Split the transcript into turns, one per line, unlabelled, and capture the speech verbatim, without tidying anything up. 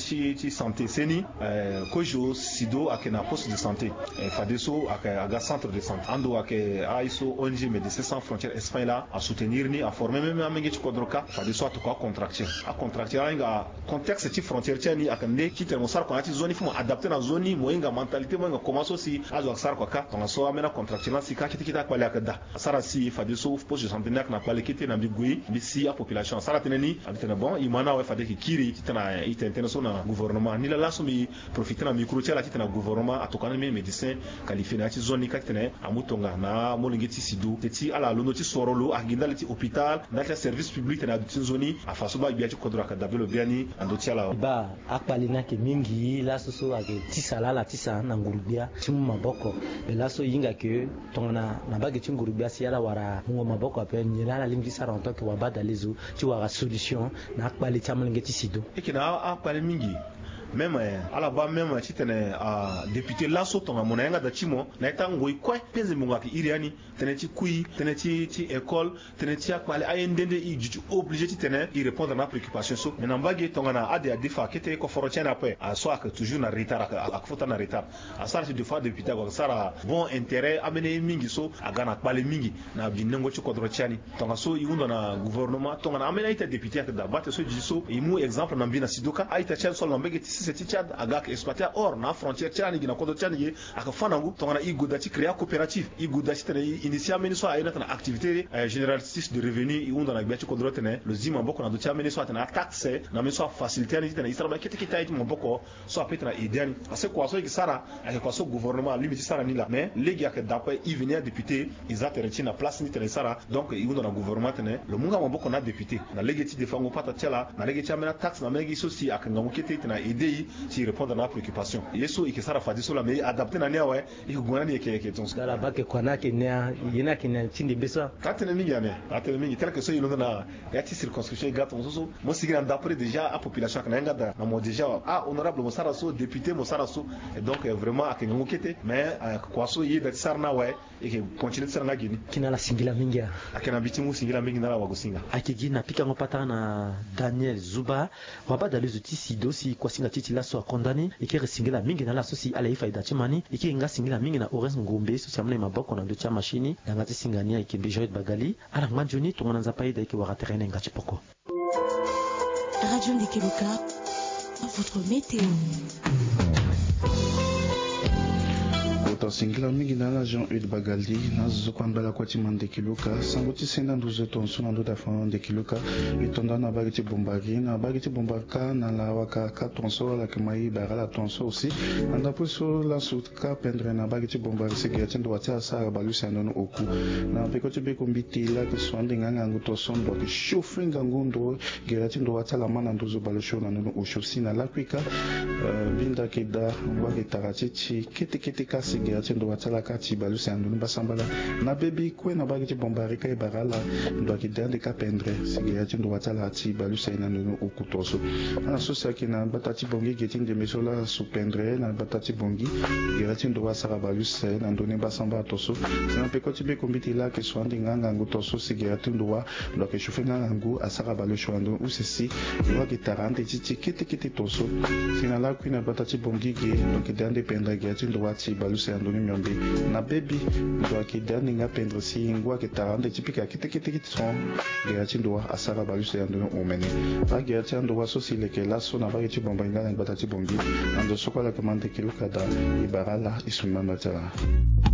ci ci santé seni kojo sido akena poste de santé fadeso aga centre de santé ando ake aiso O N G Médecins Sans Frontières Espagne là à soutenir ni à former même amengi ci kodroka fadeso to ko contracteur a contracteur nga contexte ci frontière tiani akande ki te mo sar ko ati zone fo adapter na zone mo nga mentalité mo nga commence si azo sar ko ka to so amena contracteur si ka kiti kita kwale akada sara si fadeso poste de santé nak na kwale kiti na bigui bi si a population sara teneni abitena bon imana wa fade ki kiri titana itentena so na gouvernement ni la laso mi profiter na micro tia la titana gouvernement atokana me médecin qualifié na ti zone ka titana amutonga na molingeti sidu teti ala lo noti sorolo aginda leti hôpital na ta service public na ti zone afaso ba biati kodra ka dabelo biani ando tia la
ba akpalina ke mingi laso so age tisala la tisa na ngurubia timu maboko be laso yinga ke tongana na bage ti ngurubia si ala wara ngo maboko ape nyela la lingi sara onto ke wabada lezo ti wara solution na akpali chamlingeti sidu
ikina akpali mingi même ala ba même titene a député laso tonga monanga da chimo na tango ikwe peze munga ki iriani tene ti kui tene ti ti école tene ti akpale ayendende i juju obligé titene i répondre na préoccupation so mais nambagi tonga na ade a defa kete ko forotiana après a so ak toujours na retard ak fota na retard a sara de fois député ko sara bon intérêt amene mingi so agana akpale mingi na binengo ti kodro tiani tonga so iundo na gouvernement tonga na amene ita député ak da bate so jiso imu exemple na mbina sidoka aita chen sol nambegi c'est Tchad agak exploiter or na frontière tchani gina kodo tchani aka fanangu tongana igoda ci créer coopérative igoda ci tane initialement so ayna tane activité généralisatrice de revenus iunda na biati kodo tane le zima boko na do tchani so tane taxe na me so faciliter ni tane isara ba kete kete ay mo boko so apetna idani ase kwa so sara ay kwa so gouvernement limite sara ni la mais legi ak d'après i venir député izate retina place ni tane sara donc iunda na gouvernement tane le munga mo boko na député na legi ti defango pata tchela na legi tchama taxe na legi so si ak ngamu kete tane idée si répondre à la préoccupation yeso ikisara fadiso la mais adapter na niawe ikugwana ni ke ke tons
dala bake kwana ke nia yena ke nia tindi besa
katene mingi ane atene mingi tel que so yilo na yati circonscription gato so mo sigira d'après déjà a population kana ngada na mo déjà ah honorable mo sara so député mo sara so et donc vraiment akengo kete mais kwa so yi da sarna we et que continue sarna gini
kina la singila mingi
akena bitimu singila mingi na wa gusinga
akigi na pika ngopata na Daniel Zuba wabada les outils sidosi kwa singa titi la so condamné et qui resingila mingi na la sosi ala ifaida chimani et qui nga singila mingi na Ores Ngombe so samle maboko na ndo cha machine na ngati singania et qui Joyet Bagali ala manjoni to ngana zapaida et qui waraterene ngati poko
Radio Ndekeluka votre météo.
Singila mingi na la Jean Hugues Bagali na zokwambala kwa timande kiluka sanguti senda nduzo tonso na ndoda fond de kiluka itonda na bagiti bombari na bagiti bombarka na la waka ka tonso la kemai barala tonso aussi anda puso la sutka pendre na bagiti bombari segeti ndo watia sara balusa nono oku na bekoti beko mbiti la ke swande nganga nguto sondo ke shofinga ngundo gerati ndo watia la mana ndozo balosho na nono oshosi na la kwika binda keda wake taratichi kete kete kasi gerati ndo watala kati balusa ando basambala na bebi kwe na bagiti bombari kai barala ndo kidande ka pendre gerati ndo watala ati balusa ina nono okutoso na sosa kina batati bongi getin de mesola su pendre na batati bongi gerati ndo wasara balusa na ndone basamba toso na pekoti be kombiti la ke swandi nganga ngutoso gerati ndo wa ndo ke shufenga ngangu asara balusho ando usesi wa kitarante titi kete kete toso sina la kwina batati bongi ge ndo kidande pendre gerati ndo wati balusa ando nyombe na baby ndo kidande nga pendre si ngwa kitarante tipika kete kete kete son gerati ndo asara balusa ando omene ba gerati ndo wa sosi le ke la so na ba ti bomba ngana batati bongi ando sokola kamande kiluka da ibarala isuma matala